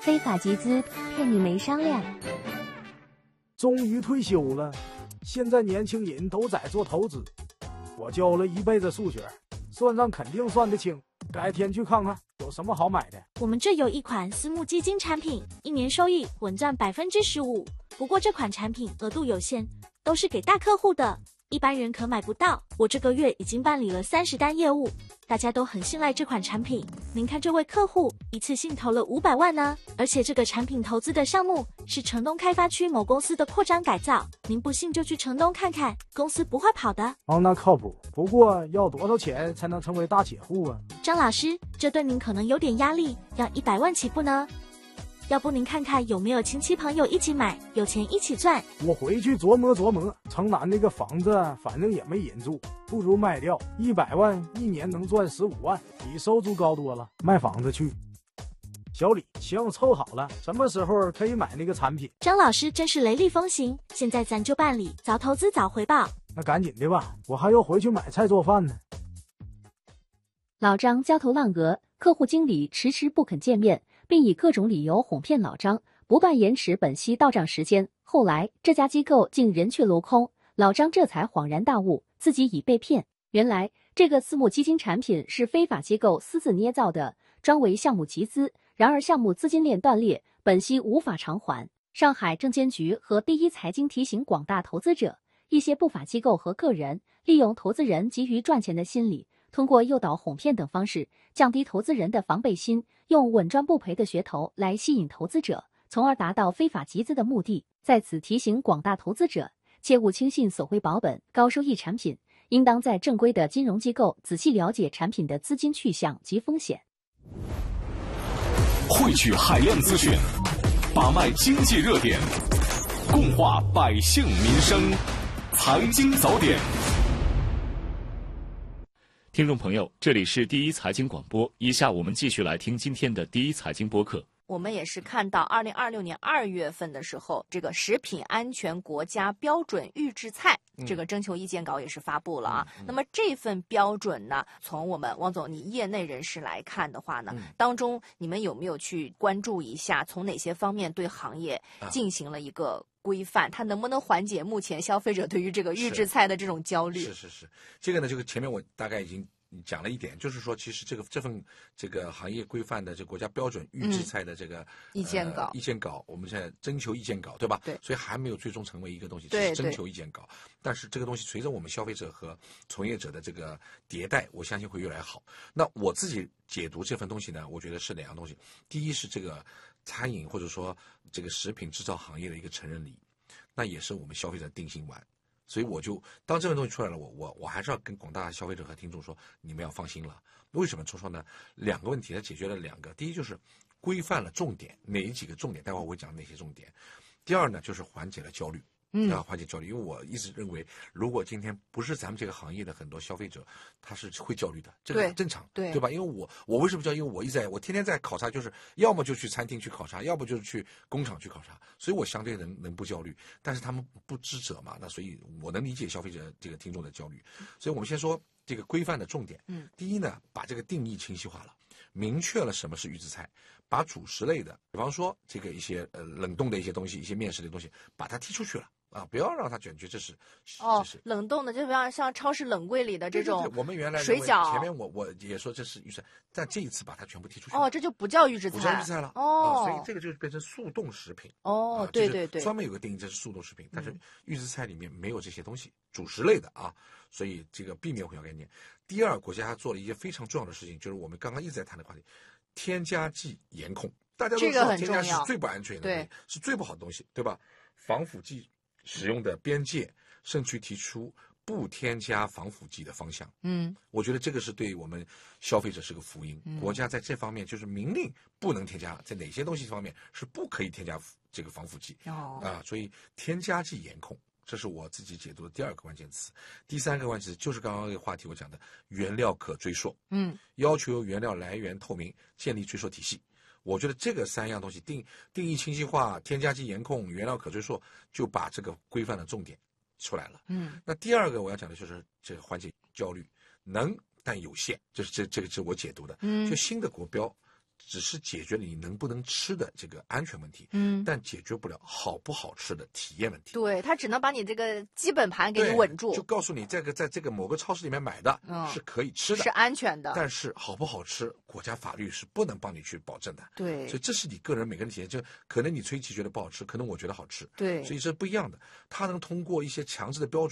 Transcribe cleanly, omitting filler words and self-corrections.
非法集资，骗你没商量。 终于退休了，现在年轻人都在做投资。我教了一辈子数学，算账肯定算得清。改天去看看有什么好买的。 我们这有一款私募基金产品，一年收益稳赚15%。不过这款产品额度有限，都是给大客户的，一般人可买不到。我这个月已经办理了30单业务，大家都很信赖这款产品。您看这位客户一次性投了500万呢，而且这个产品投资的项目是城东开发区某公司的扩张改造，您不信就去城东看看，公司不会跑的。 哦，那靠谱。不过要多少钱才能成为大铁户啊？ 张老师，这对您可能有点压力，要100万起步呢。要不您看看有没有亲戚朋友一起买，有钱一起赚。 我回去琢磨琢磨，城南那个房子反正也没人住，不如卖掉，100万一年能赚15万，比收租高多了。卖房子去。小李，行，凑好了，什么时候可以买那个产品？ 张老师真是雷厉风行，现在咱就办理，早投资早回报。 那赶紧的吧，我还要回去买菜做饭呢。 老张焦头烂额，客户经理迟迟不肯见面，并以各种理由哄骗老张，不断延迟本息到账时间。后来这家机构竟人去楼空，老张这才恍然大悟，自己已被骗。原来这个私募基金产品是非法机构私自捏造的，专为项目集资。然而项目资金链断裂，本息无法偿还。上海证监局和第一财经提醒广大投资者，一些不法机构和个人利用投资人急于赚钱的心理，通过诱导、哄骗等方式，降低投资人的防备心，用稳赚不赔的噱头来吸引投资者，从而达到非法集资的目的。在此提醒广大投资者，切勿轻信所谓保本、高收益产品，应当在正规的金融机构仔细了解产品的资金去向及风险。 汇聚海量资讯，把脉经济热点，共话百姓民生，财经早点。 听众朋友，这里是第一财经广播，以下我们继续来听今天的第一财经播客。 我们也是看到2026年2月份的时候，这个食品安全国家标准预制菜这个征求意见稿也是发布了啊。那么这份标准呢，从我们汪总你业内人士来看的话呢，当中你们有没有去关注一下，从哪些方面对行业进行了一个规范，它能不能缓解目前消费者对于这个预制菜的这种焦虑？ 是，这个呢，这个前面我大概已经讲了一点，就是说，其实这份行业规范的这国家标准预制菜的这个意见稿，我们现在征求意见稿，对吧？对，所以还没有最终成为一个东西，只是征求意见稿。但是这个东西随着我们消费者和从业者的这个迭代，我相信会越来越好。那我自己解读这份东西呢，我觉得是两样东西。第一是这个餐饮或者说这个食品制造行业的一个成人礼，那也是我们消费者定心丸。所以我就当这份东西出来了，我还是要跟广大消费者和听众说，你们要放心了。为什么说呢？两个问题，它解决了两个。第一就是规范了重点，哪几个重点，待会儿我会讲哪些重点。第二呢，就是缓解了焦虑。缓解焦虑，因为我一直认为，如果今天不是咱们这个行业的很多消费者，他是会焦虑的，这个很正常，对吧？因为我为什么焦虑？因为我天天在考察，就是要么就去餐厅去考察，要不就是去工厂去考察，所以我相对能不焦虑。但是他们不知者嘛，那所以我能理解消费者这个听众的焦虑。所以我们先说这个规范的重点。第一呢，把这个定义清晰化了，明确了什么是预制菜，把主食类的，比方说这个一些冷冻的一些东西，一些面食的东西，把它踢出去了。不要让他感觉这是冷冻的，就像超市冷柜里的这种我们原来水饺。 前面我也说这是预制菜，但这一次把它全部踢出去。 这就不叫预制菜， 不叫预制菜了。所以这个就变成速冻食品。 对， 专门有个定义，这是速冻食品，但是预制菜里面没有这些东西，主食类的啊，所以这个避免混淆概念。第二，国家还做了一件非常重要的事情，就是我们刚刚一直在谈的话题，添加剂严控。大家都知道添加剂是最不安全的东西，是最不好的东西，对吧？防腐剂使用的边界，甚至提出不添加防腐剂的方向。我觉得这个是对我们消费者是个福音。国家在这方面就是明令不能添加，在哪些东西方面是不可以添加这个防腐剂。所以添加剂严控，这是我自己解读的第二个关键词。第三个关键词就是刚刚那个话题我讲的原料可追溯。要求原料来源透明，建立追溯体系。我觉得这个三样东西定义清晰化、添加剂严控、原料可追溯，就把这个规范的重点出来了。那第二个我要讲的就是这个缓解焦虑，能但有限，这个是我解读的。就新的国标只是解决了你能不能吃的这个安全问题，但解决不了好不好吃的体验问题。 对，它只能把你这个基本盘给你稳住， 就告诉你在这个某个超市里面买的是可以吃的， 是安全的， 但是好不好吃，国家法律是不能帮你去保证的。 对， 所以这是你个人每个人体验，就可能你崔琦觉得不好吃，可能我觉得好吃， 对， 所以这不一样的。他能通过一些强制的标准。